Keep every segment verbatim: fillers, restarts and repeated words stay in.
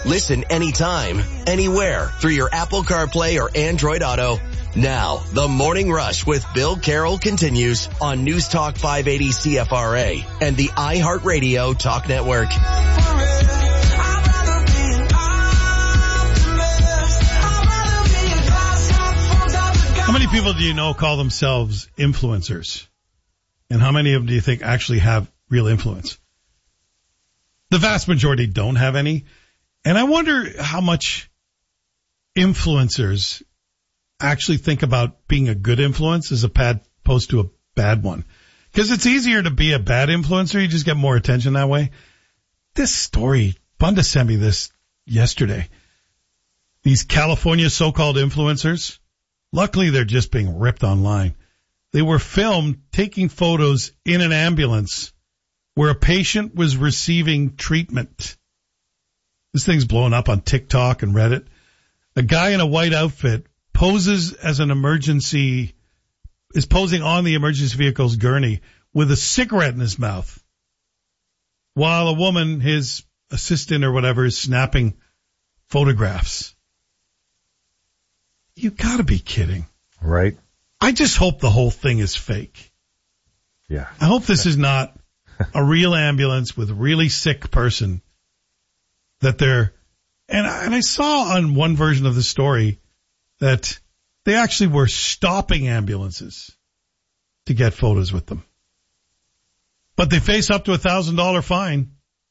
Listen anytime, anywhere through your Apple CarPlay or Android Auto. Now, the Morning Rush with Bill Carroll continues on News Talk five eighty C F R A and the iHeartRadio Talk Network. How many people do you know call themselves influencers? And how many of them do you think actually have real influence? The vast majority don't have any. And I wonder how much influencers actually think about being a good influence as opposed to a bad one. Because it's easier to be a bad influencer. You just get more attention that way. This story, Bunda sent me this yesterday. These California so-called influencers, luckily they're just being ripped online. They were filmed taking photos in an ambulance where a patient was receiving treatment. This thing's blowing up on TikTok and Reddit. A guy in a white outfit poses as an emergency, is posing on the emergency vehicle's gurney with a cigarette in his mouth, while a woman, his assistant or whatever, is snapping photographs. You gotta be kidding. Right. I just hope the whole thing is fake. Yeah. I hope this is not a real ambulance with a really sick person that they're, and I, and I saw on one version of the story that they actually were stopping ambulances to get photos with them. But they face up to a thousand dollar fine.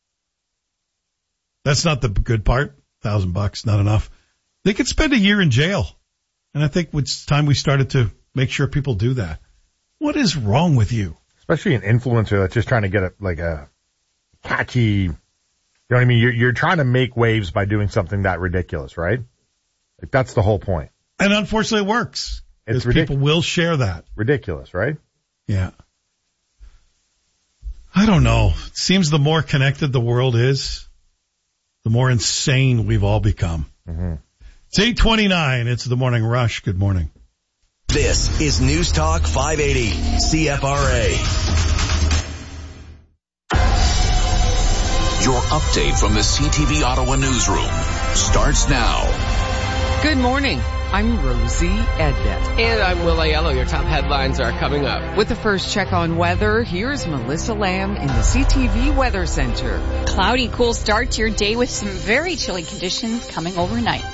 That's not the good part. Thousand bucks, not enough. They could spend a year in jail. And I think it's time we started to make sure people do that. What is wrong with you? Especially an influencer that's just trying to get a, like a catchy, you know what I mean? You're, you're trying to make waves by doing something that ridiculous, right? Like that's the whole point. And unfortunately it works. It's ridic- people will share that. Ridiculous, right? Yeah. I don't know. It seems the more connected the world is, the more insane we've all become. Mm-hmm. It's eight twenty-nine. It's the Morning Rush. Good morning. This is News Talk five eighty C F R A. Your update from the C T V Ottawa newsroom starts now. Good morning. I'm Rosie Ednet. And I'm Will Aiello. Your top headlines are coming up. With the first check on weather, here's Melissa Lamb in the C T V Weather Center. Cloudy, cool start to your day with some very chilly conditions coming overnight.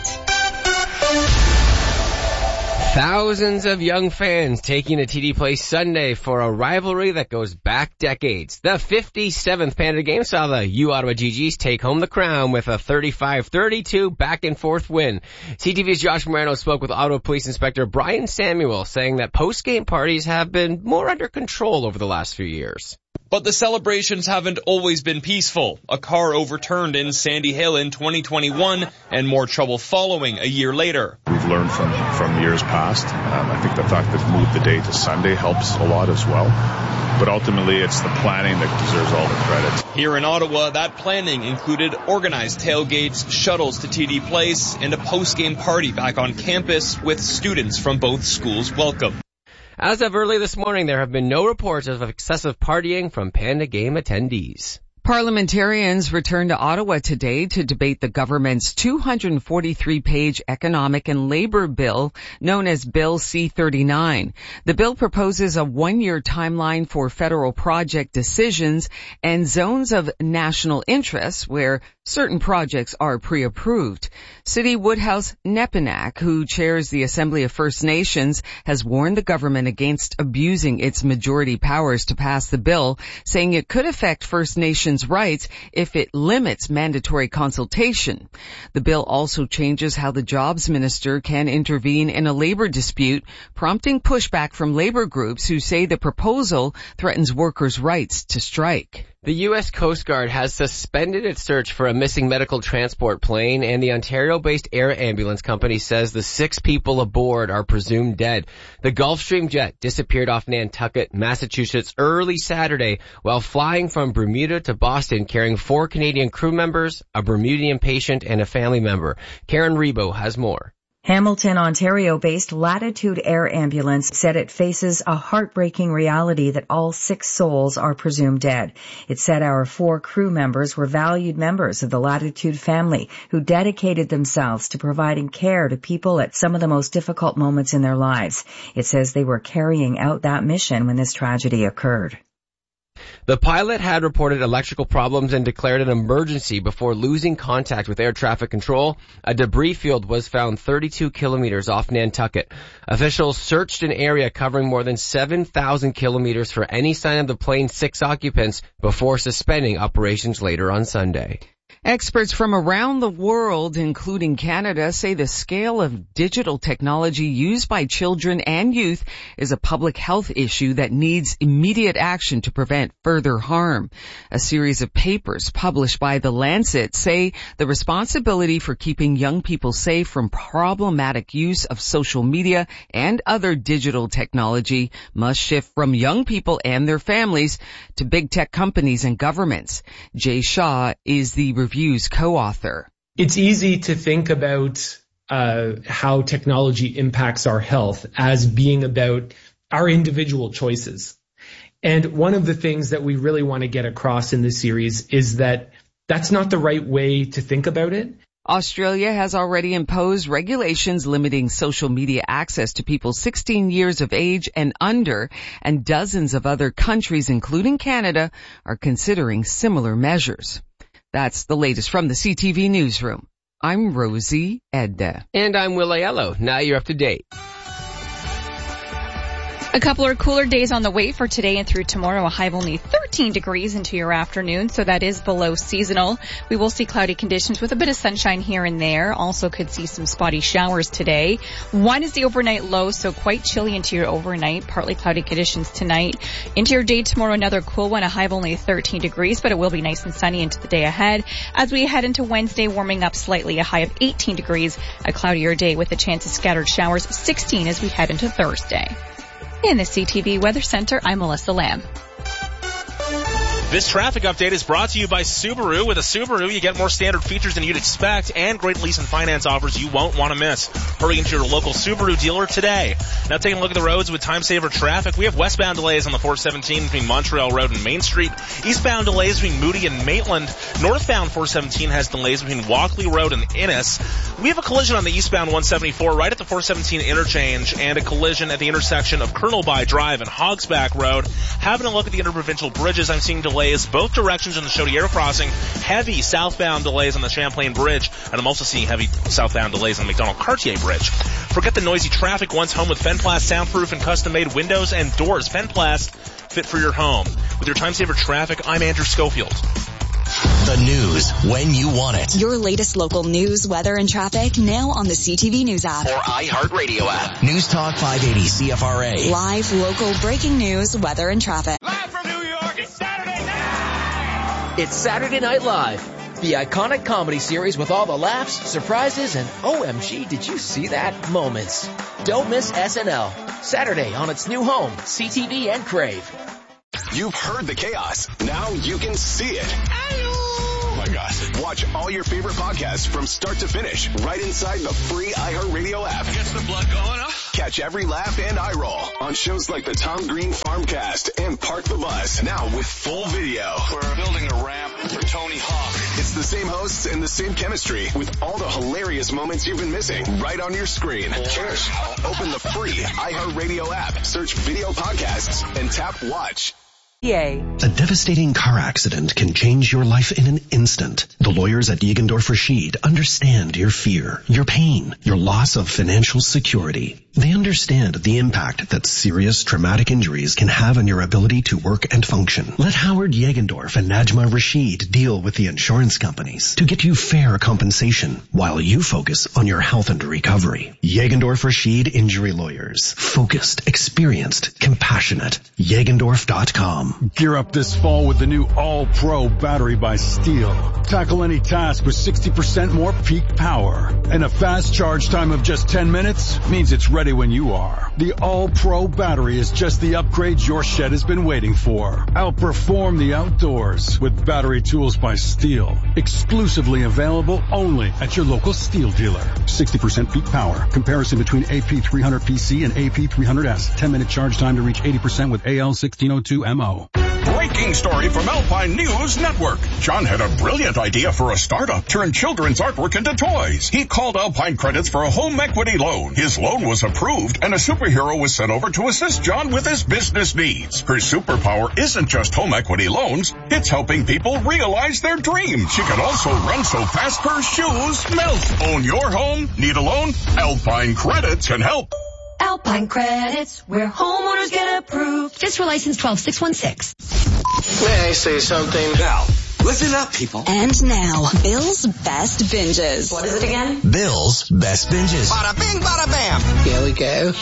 Thousands of young fans taking to T D Place Sunday for a rivalry that goes back decades. The fifty-seventh Panda game saw the U Ottawa G Gs take home the crown with a thirty-five thirty-two back-and-forth win. C T V's Josh Morano spoke with Ottawa Police Inspector Brian Samuel, saying that post-game parties have been more under control over the last few years. But the celebrations haven't always been peaceful. A car overturned in Sandy Hill in twenty twenty-one and more trouble following a year later. We've learned from, from years past. Um, I think the fact that moved the day to Sunday helps a lot as well. But ultimately, it's the planning that deserves all the credit. Here in Ottawa, that planning included organized tailgates, shuttles to T D Place, and a post-game party back on campus with students from both schools welcome. As of early this morning, there have been no reports of excessive partying from Panda Game attendees. Parliamentarians returned to Ottawa today to debate the government's two hundred forty-three page economic and labor bill known as Bill C thirty-nine. The bill proposes a one-year timeline for federal project decisions and zones of national interest where certain projects are pre-approved. City Woodhouse Nepinak, who chairs the Assembly of First Nations, has warned the government against abusing its majority powers to pass the bill, saying it could affect First Nations rights if it limits mandatory consultation. The bill also changes how the jobs minister can intervene in a labor dispute, prompting pushback from labor groups who say the proposal threatens workers' rights to strike. The U S Coast Guard has suspended its search for a missing medical transport plane, and the Ontario-based air ambulance company says the six people aboard are presumed dead. The Gulfstream jet disappeared off Nantucket, Massachusetts early Saturday while flying from Bermuda to Boston carrying four Canadian crew members, a Bermudian patient, and a family member. Karen Rebo has more. Hamilton, Ontario-based Latitude Air Ambulance said it faces a heartbreaking reality that all six souls are presumed dead. It said our four crew members were valued members of the Latitude family who dedicated themselves to providing care to people at some of the most difficult moments in their lives. It says they were carrying out that mission when this tragedy occurred. The pilot had reported electrical problems and declared an emergency before losing contact with air traffic control. A debris field was found thirty-two kilometers off Nantucket. Officials searched an area covering more than seven thousand kilometers for any sign of the plane's six occupants before suspending operations later on Sunday. Experts from around the world, including Canada, say the scale of digital technology used by children and youth is a public health issue that needs immediate action to prevent further harm. A series of papers published by The Lancet say the responsibility for keeping young people safe from problematic use of social media and other digital technology must shift from young people and their families to big tech companies and governments. Jay Shaw is the review's co-author. It's easy to think about uh, how technology impacts our health as being about our individual choices. And one of the things that we really want to get across in this series is that that's not the right way to think about it. Australia has already imposed regulations limiting social media access to people sixteen years of age and under, and dozens of other countries, including Canada, are considering similar measures. That's the latest from the C T V Newsroom. I'm Rosie Edda. And I'm Will Aiello. Now you're up to date. A couple of cooler days on the way for today and through tomorrow. A high of only thirteen degrees into your afternoon, so that is below seasonal. We will see cloudy conditions with a bit of sunshine here and there. Also could see some spotty showers today. One is the overnight low, so quite chilly into your overnight. Partly cloudy conditions tonight. Into your day tomorrow, another cool one. A high of only thirteen degrees, but it will be nice and sunny into the day ahead. As we head into Wednesday, warming up slightly. A high of eighteen degrees. A cloudier day with a chance of scattered showers. sixteen as we head into Thursday. In the C T V Weather Center, I'm Melissa Lamb. This traffic update is brought to you by Subaru. With a Subaru, you get more standard features than you'd expect and great lease and finance offers you won't want to miss. Hurry into your local Subaru dealer today. Now taking a look at the roads with time saver traffic, we have westbound delays on the four seventeen between Montreal Road and Main Street. Eastbound delays between Moody and Maitland. Northbound four seventeen has delays between Walkley Road and Innis. We have a collision on the eastbound one seventy-four right at the four seventeen interchange and a collision at the intersection of Colonel By Drive and Hogsback Road. Having a look at the interprovincial bridges, I'm seeing delays both directions on the Chaudière crossing, heavy southbound delays on the Champlain Bridge, and I'm also seeing heavy southbound delays on the McDonald-Cartier Bridge. Forget the noisy traffic once home with Fenplast soundproof and custom-made windows and doors. Fenplast, fit for your home. With your time saver traffic, I'm Andrew Schofield. The news when you want it. Your latest local news, weather, and traffic now on the C T V News app. Or iHeartRadio app. News Talk five eighty C F R A. Live, local, breaking news, weather, and traffic. Live from New York, it's Saturday night! It's Saturday Night Live, the iconic comedy series with all the laughs, surprises, and O M G, did you see that moments. Don't miss S N L. Saturday on its new home, C T V and Crave. You've heard the chaos. Now you can see it. Oh my God. Watch all your favorite podcasts from start to finish right inside the free iHeartRadio app. Gets the blood going, huh? Catch every laugh and eye roll on shows like the Tom Green Farmcast and Park the Bus. Now with full video. We're building a ramp for Tony Hawk. It's the same hosts and the same chemistry with all the hilarious moments you've been missing right on your screen. Cheers. Open the free iHeartRadio app, search video podcasts, and tap watch. Yay. A devastating car accident can change your life in an instant. The lawyers at Jägendorf Rashid understand your fear, your pain, your loss of financial security. They understand the impact that serious traumatic injuries can have on your ability to work and function. Let Howard Jägendorf and Najma Rashid deal with the insurance companies to get you fair compensation while you focus on your health and recovery. Jägendorf Rashid Injury Lawyers. Focused, experienced, compassionate. Jägendorf dot com. Gear up this fall with the new All-Pro battery by Steel. Tackle any task with sixty percent more peak power. And a fast charge time of just ten minutes means it's ready ready when you are. The All-Pro battery is just the upgrade your shed has been waiting for. Outperform the outdoors with battery tools by Steel. Exclusively available only at your local Steel dealer. sixty percent peak power. Comparison between A P three hundred P C and A P three hundred S. ten minute charge time to reach eighty percent with A L sixteen oh two M O. Breaking story from Alpine News Network. John had a brilliant idea for a startup. Turn children's artwork into toys. He called Alpine Credits for a home equity loan. His loan was approved and a superhero was sent over to assist John with his business needs. Her superpower isn't just home equity loans. It's helping people realize their dreams. She can also run so fast her shoes melt. Own your home? Need a loan? Alpine Credits can help. Alpine Credits, where homeowners get approved. FISRA license twelve six one six. May I say something? Now, listen up, people. And now, Bill's Best Binges. What is it again? Bill's Best Binges. Bada bing, bada bam. Here we go.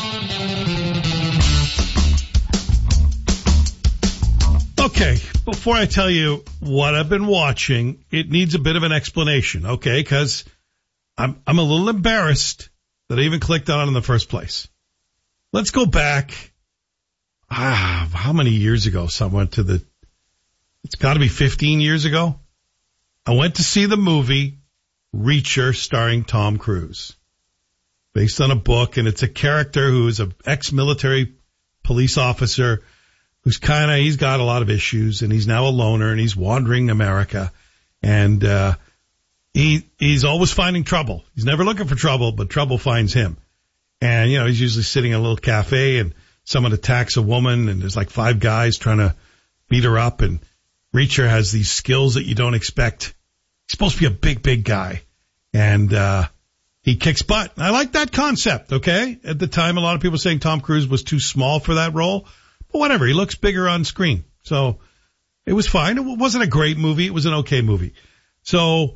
Okay, before I tell you what I've been watching, it needs a bit of an explanation, okay? Because I'm I'm a little embarrassed that I even clicked on it in the first place. Let's go back, ah, how many years ago? So I went to the, it's got to be fifteen years ago. I went to see the movie Reacher starring Tom Cruise, based on a book, and it's a character who is an ex-military police officer who's kind of, he's got a lot of issues, and he's now a loner, and he's wandering America, and uh he he's always finding trouble. He's never looking for trouble, but trouble finds him. And, you know, he's usually sitting in a little cafe and someone attacks a woman and there's like five guys trying to beat her up. And Reacher has these skills that you don't expect. He's supposed to be a big, big guy. And, uh, he kicks butt. I like that concept, okay? At the time, a lot of people saying Tom Cruise was too small for that role. But whatever, he looks bigger on screen. So it was fine. It wasn't a great movie. It was an okay movie. So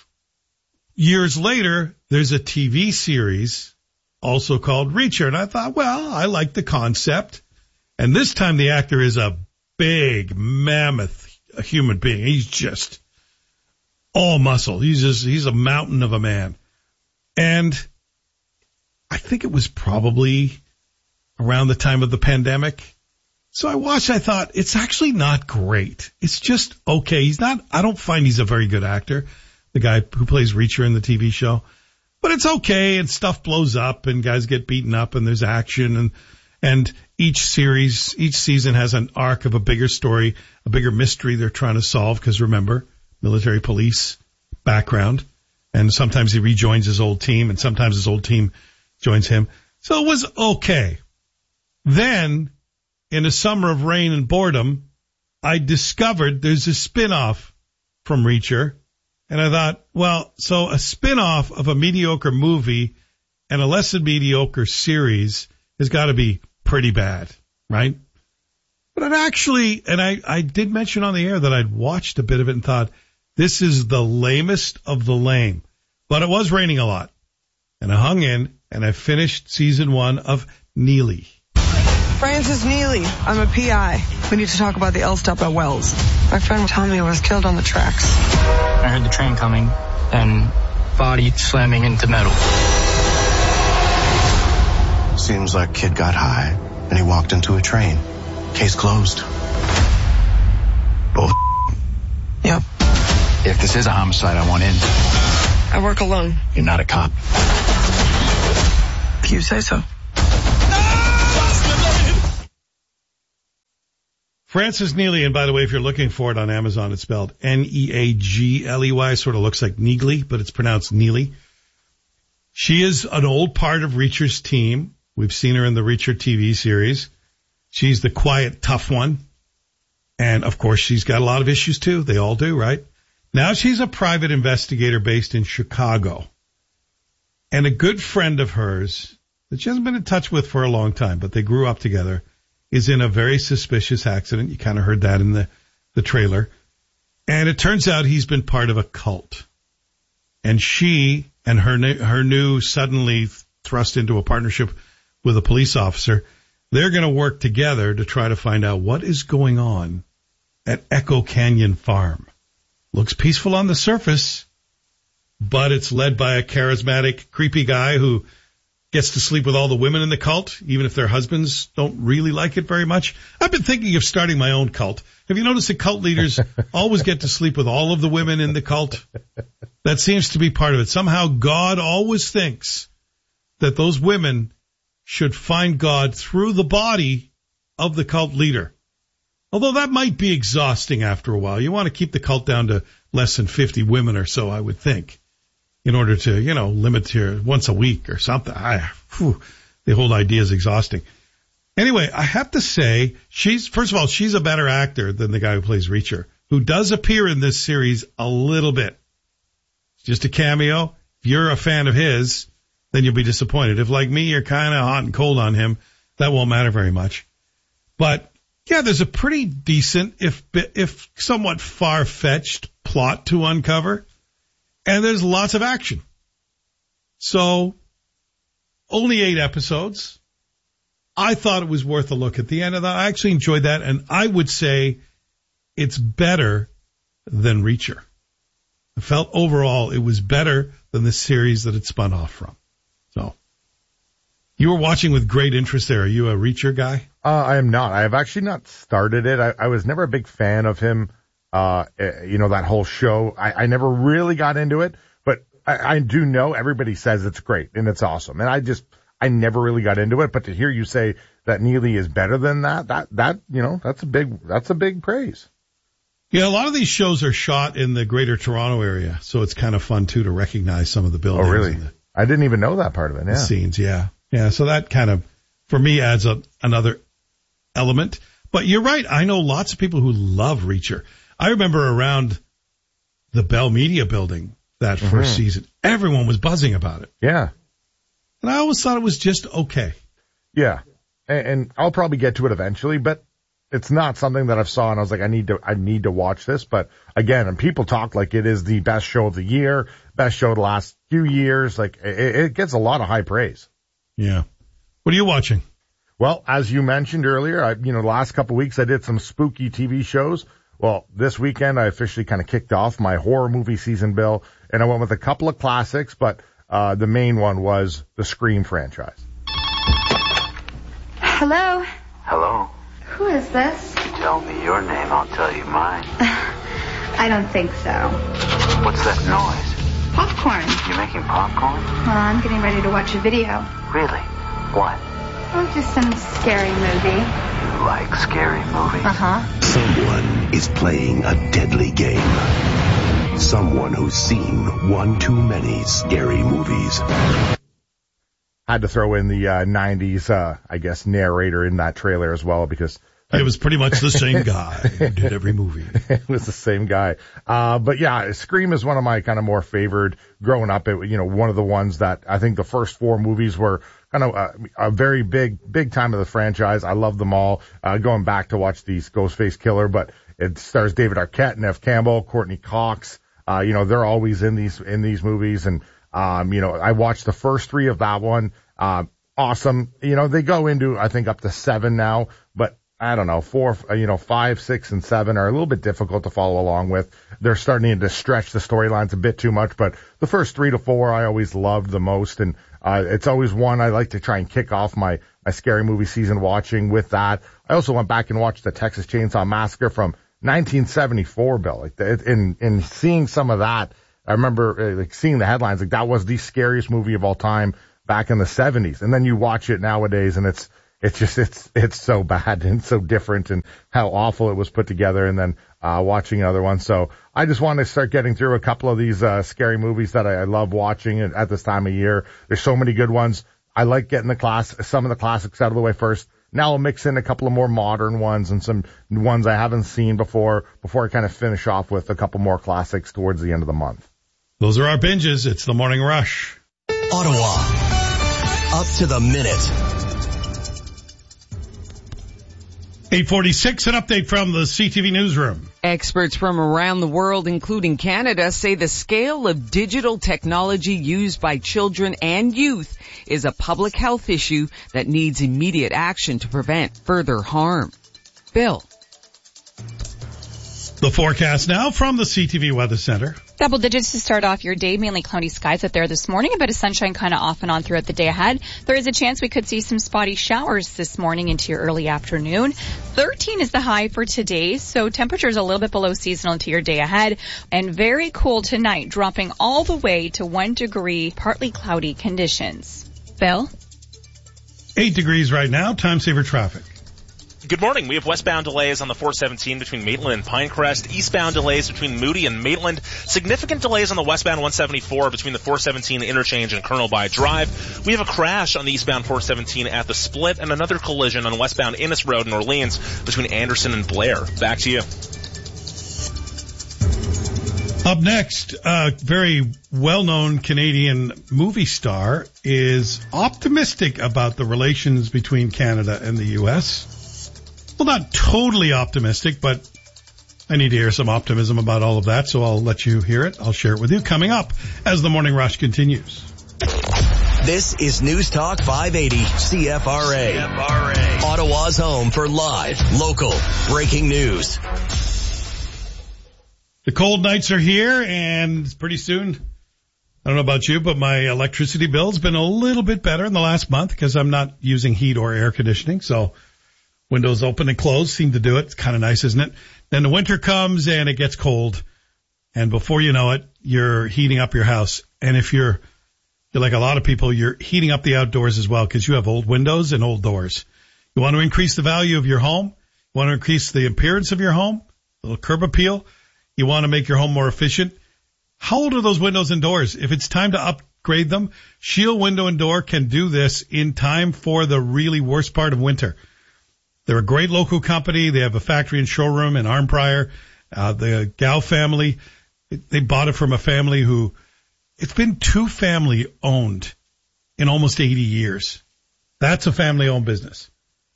years later, there's a T V series also called Reacher. And I thought, well, I like the concept. And this time the actor is a big, mammoth a human being. He's just all muscle. He's just, he's a mountain of a man. And I think it was probably around the time of the pandemic. So I watched, I thought, it's actually not great. It's just okay. He's not, I don't find he's a very good actor, the guy who plays Reacher in the T V show. But it's okay, and stuff blows up, and guys get beaten up, and there's action, and and each series, each season has an arc of a bigger story, a bigger mystery they're trying to solve, because remember, military police background, and sometimes he rejoins his old team, and sometimes his old team joins him. So it was okay. Then, in a summer of rain and boredom, I discovered there's a spin-off from Reacher. And I thought, well, so a spin-off of a mediocre movie and a less than mediocre series has got to be pretty bad, right? But I'd actually, and I, I did mention on the air that I'd watched a bit of it and thought, this is the lamest of the lame. But it was raining a lot. And I hung in and I finished season one of Neely. Francis Neely. I'm a P I. We need to talk about the L stop at Wells. My friend Tommy was killed on the tracks. I heard the train coming, and body slamming into metal. Seems like kid got high, and he walked into a train. Case closed. Both. Yep. If this is a homicide, I want in. I work alone. You're not a cop. If you say so. Francis Neely, and by the way, if you're looking for it on Amazon, it's spelled N E A G L E Y. Sort of looks like Neely, but it's pronounced Neely. She is an old part of Reacher's team. We've seen her in the Reacher T V series. She's the quiet, tough one. And, of course, she's got a lot of issues, too. They all do, right? Now she's a private investigator based in Chicago. And a good friend of hers that she hasn't been in touch with for a long time, but they grew up together, is in a very suspicious accident. You kind of heard that in the, the trailer. And it turns out he's been part of a cult. And she and her, her new suddenly thrust into a partnership with a police officer, they're going to work together to try to find out what is going on at Echo Canyon Farm. Looks peaceful on the surface, but it's led by a charismatic, creepy guy who gets to sleep with all the women in the cult, even if their husbands don't really like it very much. I've been thinking of starting my own cult. Have you noticed that cult leaders always get to sleep with all of the women in the cult? That seems to be part of it. Somehow God always thinks that those women should find God through the body of the cult leader. Although that might be exhausting after a while. You want to keep the cult down to less than fifty women or so, I would think, in order to, you know, limit your once a week or something. I, whew, the whole idea is exhausting. Anyway, I have to say, she's, first of all, she's a better actor than the guy who plays Reacher, who does appear in this series a little bit. It's just a cameo. If you're a fan of his, then you'll be disappointed. If, like me, you're kind of hot and cold on him, that won't matter very much. But, yeah, there's a pretty decent, if if somewhat far-fetched plot to uncover, and there's lots of action. So, only eight episodes. I thought it was worth a look at the end of that. I actually enjoyed that, and I would say it's better than Reacher. I felt overall it was better than the series that it spun off from. So, you were watching with great interest there. Are you a Reacher guy? Uh, I am not. I have actually not started it. I, I was never a big fan of him. Uh, you know, that whole show. I, I never really got into it, but I, I do know everybody says it's great and it's awesome. And I just, I never really got into it. But to hear you say that Neely is better than that, that, that, you know, that's a big, that's a big praise. Yeah, a lot of these shows are shot in the greater Toronto area, so it's kind of fun too to recognize some of the buildings. Oh, really? And the, I didn't even know that part of it. Yeah. The scenes, yeah. Yeah, so that kind of, for me, adds a, another element. But you're right. I know lots of people who love Reacher. I remember around the Bell Media building that first mm-hmm. season, everyone was buzzing about it. Yeah. And I always thought it was just okay. Yeah. And, and I'll probably get to it eventually, but it's not something that I've saw and I was like, I need to, I need to watch this. But again, and people talk like it is the best show of the year, best show of the last few years. Like it, it gets a lot of high praise. Yeah. What are you watching? Well, as you mentioned earlier, I, you know, the last couple of weeks I did some spooky T V shows. Well, this weekend I officially kind of kicked off my horror movie season, Bill, and I went with a couple of classics, but uh the main one was the Scream franchise. Hello? Hello? Who is this? You tell me your name, I'll tell you mine. I don't think so. What's that noise? Popcorn. You're making popcorn? Well, I'm getting ready to watch a video. Really? What? Oh, just some scary movie. You like scary movies? Uh-huh. Someone is playing a deadly game. Someone who's seen one too many scary movies. Had to throw in the uh, nineties, uh, I guess, narrator in that trailer as well because it was pretty much the same guy who did every movie. It was the same guy. Uh, but yeah, Scream is one of my kind of more favored growing up. It, you know, one of the ones that I think the first four movies were kind of a, a very big, big time of the franchise. I love them all. Uh, going back to watch these Ghostface Killer, but it stars David Arquette, Neve Campbell, Courtney Cox. Uh, you know, they're always in these, in these movies. And, um, you know, I watched the first three of that one. Uh, awesome. You know, they go into, I think, up to seven now, but I don't know, four, you know, five, six, and seven are a little bit difficult to follow along with. They're starting to stretch the storylines a bit too much, but the first three to four I always loved the most, and uh, it's always one I like to try and kick off my, my scary movie season watching with that. I also went back and watched the Texas Chainsaw Massacre from nineteen seventy-four, Bill. Like, in, in seeing some of that, I remember uh, like seeing the headlines, like that was the scariest movie of all time back in the seventies, and then you watch it nowadays and it's, It's just, it's, it's so bad and so different and how awful it was put together and then, uh, watching another one. So I just want to start getting through a couple of these, uh, scary movies that I, I love watching at this time of year. There's so many good ones. I like getting the class, some of the classics out of the way first. Now I'll mix in a couple of more modern ones and some ones I haven't seen before, before I kind of finish off with a couple more classics towards the end of the month. Those are our binges. It's the Morning Rush. Ottawa. Up to the minute. eight forty-six, an update from the C T V newsroom. Experts from around the world, including Canada, say the scale of digital technology used by children and youth is a public health issue that needs immediate action to prevent further harm. Bill. The forecast now from the C T V Weather Center. Double digits to start off your day, mainly cloudy skies out there this morning, a bit of sunshine kind of off and on throughout the day ahead. There is a chance we could see some spotty showers this morning into your early afternoon. thirteen is the high for today, so temperatures a little bit below seasonal into your day ahead, and very cool tonight, dropping all the way to one degree, partly cloudy conditions. Bill? Eight degrees right now, time saver traffic. Good morning. We have westbound delays on the four seventeen between Maitland and Pinecrest. Eastbound delays between Moody and Maitland. Significant delays on the westbound one seventy-four between the four seventeen interchange and Colonel By Drive. We have a crash on the eastbound four seventeen at the Split and another collision on westbound Innis Road in Orleans between Anderson and Blair. Back to you. Up next, a very well-known Canadian movie star is optimistic about the relations between Canada and the U S Well, not totally optimistic, but I need to hear some optimism about all of that, so I'll let you hear it. I'll share it with you coming up as the Morning Rush continues. This is News Talk five eighty C F R A. C F R A. Ottawa's home for live, local, breaking news. The cold nights are here, and pretty soon, I don't know about you, but my electricity bill's been a little bit better in the last month because I'm not using heat or air conditioning, so windows open and closed seem to do it. It's kind of nice, isn't it? Then the winter comes and it gets cold, and before you know it, you're heating up your house. And if you're, you're like a lot of people, you're heating up the outdoors as well because you have old windows and old doors. You want to increase the value of your home. You want to increase the appearance of your home, a little curb appeal. You want to make your home more efficient. How old are those windows and doors? If it's time to upgrade them, Shield Window and Door can do this in time for the really worst part of winter. They're a great local company. They have a factory and showroom in Arnprior. Uh, the Gow family, they bought it from a family who, it's been two family owned in almost eighty years. That's a family owned business.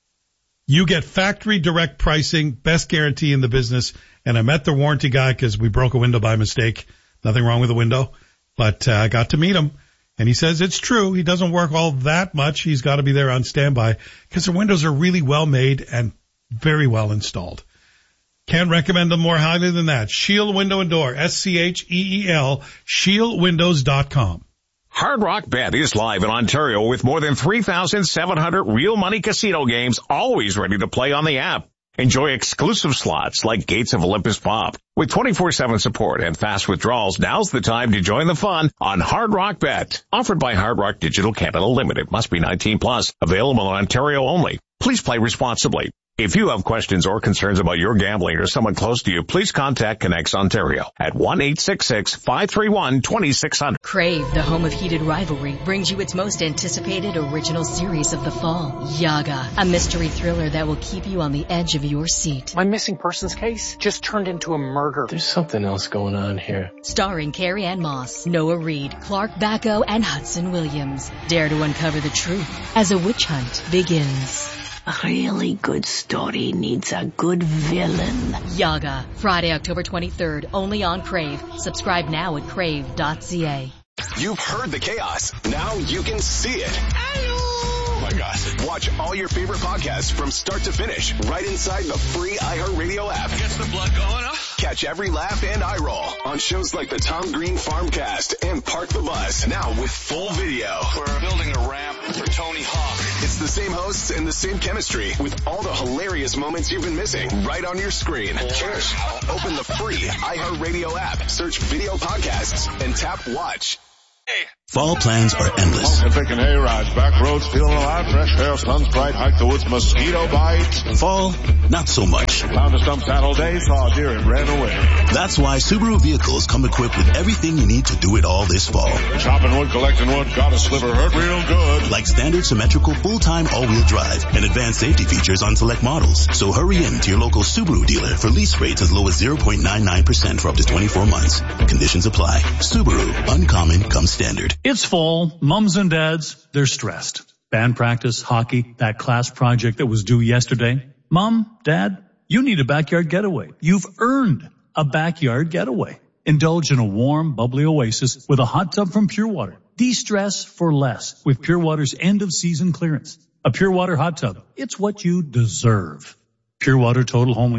You get factory direct pricing, best guarantee in the business. And I met the warranty guy because we broke a window by mistake. Nothing wrong with the window, but uh, I got to meet him. And he says it's true. He doesn't work all that much. He's got to be there on standby because the windows are really well made and very well installed. Can't recommend them more highly than that. Shield Window and Door, S C H E E L, shield windows dot com. Hard Rock Bet is live in Ontario with more than three thousand seven hundred real money casino games always ready to play on the app. Enjoy exclusive slots like Gates of Olympus Pop. With twenty-four seven support and fast withdrawals, now's the time to join the fun on Hard Rock Bet. Offered by Hard Rock Digital Canada Limited. Must be nineteen plus. Available in Ontario only. Please play responsibly. If you have questions or concerns about your gambling or someone close to you, please contact Connects Ontario at one eight six six, five three one, two six zero zero. Crave, the home of heated rivalry, brings you its most anticipated original series of the fall, Yaga, a mystery thriller that will keep you on the edge of your seat. My missing persons case just turned into a murder. There's something else going on here. Starring Carrie Ann Moss, Noah Reid, Clark Bacco, and Hudson Williams. Dare to uncover the truth as a witch hunt begins. A really good story needs a good villain. Yaga, Friday, October twenty-third, only on Crave. Subscribe now at crave dot c a. You've heard the chaos. Now you can see it. Oh my gosh. Watch all your favorite podcasts from start to finish right inside the free iHeartRadio app. Gets the blood going, huh? Catch every laugh and eye roll on shows like the Tom Green Farmcast and Park the Bus. Now with full video. We're building a ramp for Tony Hawk. It's the same hosts and the same chemistry with all the hilarious moments you've been missing right on your screen. Cheers. Open the free iHeartRadio app, search video podcasts, and tap watch. Hey. Fall plans are endless. And picking hay rides, back roads, feeling alive, fresh air, sun's bright, hike the woods, mosquito bite. Fall, not so much. Found a stump saddle day, saw a deer and ran away. That's why Subaru vehicles come equipped with everything you need to do it all this fall. Chopping wood, collecting wood, got a sliver, hurt real good. Like standard symmetrical full-time all-wheel drive and advanced safety features on select models. So hurry in to your local Subaru dealer for lease rates as low as zero point nine nine percent for up to twenty-four months. Conditions apply. Subaru, uncommon comes standard. It's fall. Mums and dads, they're stressed. Band practice, hockey, that class project that was due yesterday. Mom, Dad, you need a backyard getaway. You've earned a backyard getaway. Indulge in a warm, bubbly oasis with a hot tub from Pure Water. De-stress for less with Pure Water's end-of-season clearance. A Pure Water hot tub. It's what you deserve. Pure Water Total Home Leisure.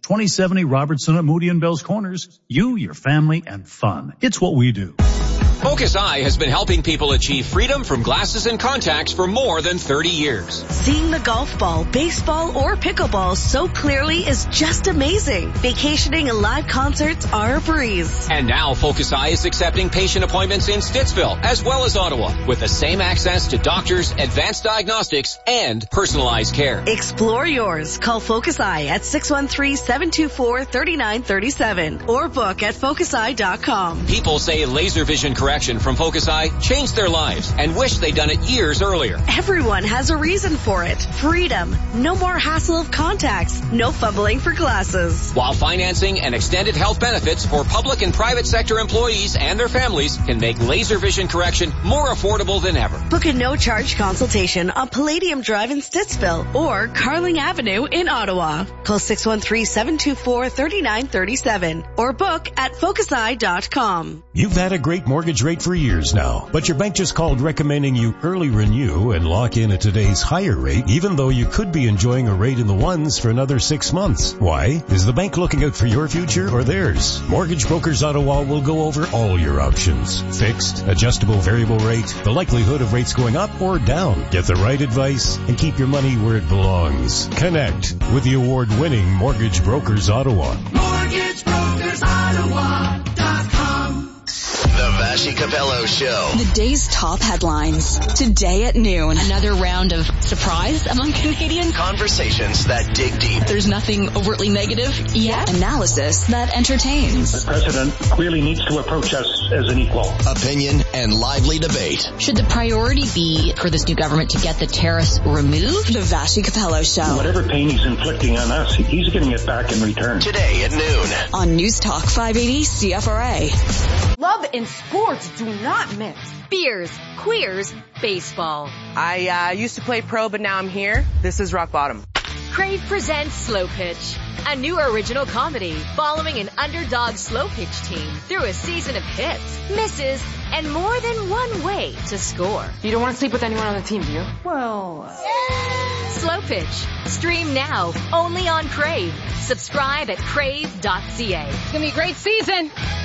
twenty seventy Robertson at Moody and Bell's Corners. You, your family, and fun. It's what we do. Focus Eye has been helping people achieve freedom from glasses and contacts for more than thirty years. Seeing the golf ball, baseball, or pickleball so clearly is just amazing. Vacationing and live concerts are a breeze. And now Focus Eye is accepting patient appointments in Stittsville as well as Ottawa with the same access to doctors, advanced diagnostics, and personalized care. Explore yours. Call Focus Eye at six one three, seven two four, three nine three seven or book at focus eye dot com. People say laser vision correction from Focus Eye changed their lives and wish they'd done it years earlier. Everyone has a reason for it. Freedom. No more hassle of contacts. No fumbling for glasses. While financing and extended health benefits for public and private sector employees and their families can make laser vision correction more affordable than ever. Book a no-charge consultation on Palladium Drive in Stittsville or Carling Avenue in Ottawa. Call six one three, seven two four, three nine three seven or book at focus eye dot com. You've had a great mortgage rate for years now, but your bank just called recommending you early renew and lock in at today's higher rate, even though you could be enjoying a rate in the ones for another six months. Why? Is the bank looking out for your future or theirs? Mortgage Brokers Ottawa will go over all your options. Fixed, adjustable variable rate, the likelihood of rates going up or down. Get the right advice and keep your money where it belongs. Connect with the award-winning Mortgage Brokers Ottawa. Mortgage Brokers Ottawa dot com. The Vassy Capello Show. The day's top headlines. Today at noon. Another round of surprise among Canadians. Conversations that dig deep. There's nothing overtly negative yet. Analysis that entertains. The president clearly needs to approach us as an equal. Opinion and lively debate. Should the priority be for this new government to get the tariffs removed? The Vassy Capello Show. Whatever pain he's inflicting on us, he's getting it back in return. Today at noon. On News Talk five eighty C F R A. Love and sports do not mix. Beers, queers, baseball. I uh, used to play pro, but now I'm here. This is rock bottom. Crave presents Slow Pitch, a new original comedy following an underdog slow pitch team through a season of hits, misses, and more than one way to score. You don't want to sleep with anyone on the team, do you? Well, yeah. Slow Pitch. Stream now, only on Crave. Subscribe at crave dot c a. It's going to be a great season.